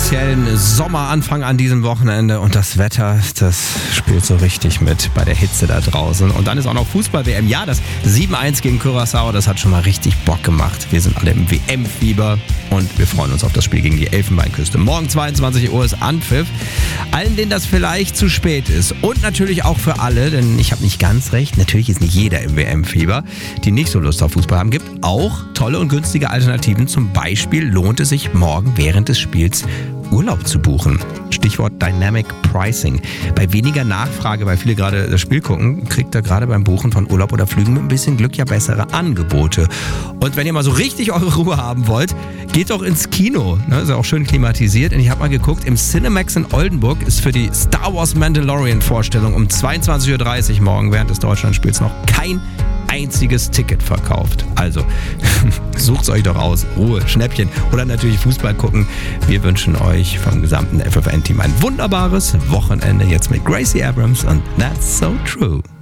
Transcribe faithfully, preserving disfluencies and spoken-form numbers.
offiziellen Sommeranfang an diesem Wochenende und das Wetter, das spielt so richtig mit bei der Hitze da draußen. Und dann ist auch noch Fußball-W M. Ja, das sieben eins gegen Curaçao, das hat schon mal richtig Bock gemacht. Wir sind alle im W M-Fieber und wir freuen uns auf das Spiel gegen die Elfenbeinküste. Morgen zweiundzwanzig Uhr ist Anpfiff. Allen, denen das vielleicht zu spät ist und natürlich auch für alle, denn ich habe nicht ganz recht, natürlich ist nicht jeder im W M-Fieber, die nicht so Lust auf Fußball haben, gibt auch tolle und günstige Alternativen. Zum Beispiel lohnt es sich morgen während des Spiels Urlaub zu buchen. Stichwort Dynamic Pricing. Bei weniger Nachfrage, weil viele gerade das Spiel gucken, kriegt ihr gerade beim Buchen von Urlaub oder Flügen mit ein bisschen Glück ja bessere Angebote. Und wenn ihr mal so richtig eure Ruhe haben wollt, geht doch ins Kino. Ne, ist ja auch schön klimatisiert. Und ich habe mal geguckt, im Cinemax in Oldenburg ist für die Star Wars Mandalorian Vorstellung um zweiundzwanzig Uhr dreißig morgen während des Deutschlandspiels noch kein einziges Ticket verkauft. Also, sucht's euch doch aus. Ruhe, Schnäppchen oder natürlich Fußball gucken. Wir wünschen euch vom gesamten F F N-Team ein wunderbares Wochenende jetzt mit Gracie Abrams und That's So True.